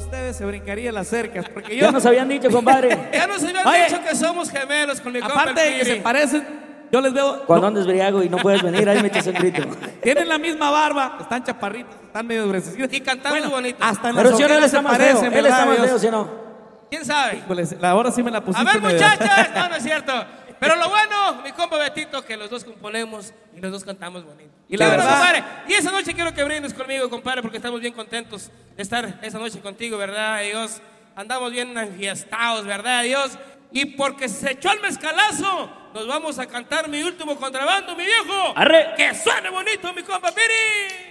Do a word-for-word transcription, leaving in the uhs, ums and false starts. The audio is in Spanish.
ustedes se brincarían las cercas. Porque yo... Ya nos habían dicho, compadre. Ya nos habían Oye, dicho que somos gemelos con mi compa aparte de el que se Piri. parecen, yo les veo... Cuando no, andes briago y no puedes venir, ahí me echas un grito. tienen la misma barba, están chaparritos, están medio gruesecitos. Y cantando Bueno, bonito. Hasta en las Pero si no, él ojeras está se más feo. parecen, Él está ¿verdad, más Dios? feo, ¿sí o no? ¿Quién sabe? Híjoles, la hora sí me la A pusiste ver, medio- muchachas. No, no es cierto. Pero lo bueno, mi compa Betito, que los dos componemos y los dos cantamos bonito. Y la Qué bueno, verdad- compadre. Y esa noche quiero que brindes conmigo, compadre, porque estamos bien contentos de estar esa noche contigo, ¿verdad, Dios? Andamos bien enfiestados, ¿verdad, Dios? Y porque se echó el mezcalazo, nos vamos a cantar mi último contrabando, mi viejo. ¡Arre! Que suene bonito, mi compa Piri.